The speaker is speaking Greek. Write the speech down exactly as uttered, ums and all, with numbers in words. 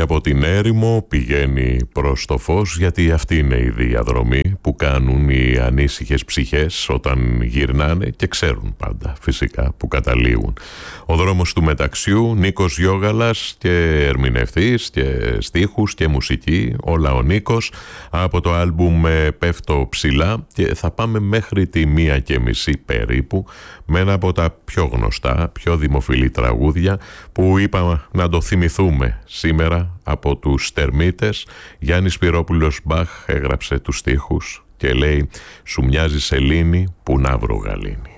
από την έρημο πηγαίνει προς το φως, γιατί αυτή είναι η διαδρομή που κάνουν οι ανήσυχες ψυχές όταν γυρνάνε και ξέρουν πάντα φυσικά που καταλήγουν. Ο δρόμος του μεταξιού, Νίκος Γιώγαλας, και ερμηνευτής και στίχους και μουσική, όλα ο Νίκος, από το άλμπουμ «Πέφτω ψηλά», και θα πάμε μέχρι τη μία και μισή περίπου με ένα από τα πιο γνωστά, πιο δημοφιλή τραγούδια που είπαμε να το θυμηθούμε σήμερα από τους Τερμίτες. Γιάννης Σπυρόπουλος Μπαχ έγραψε τους στίχους και λέει «Σου μοιάζει σελήνη που να βρω γαλήνη».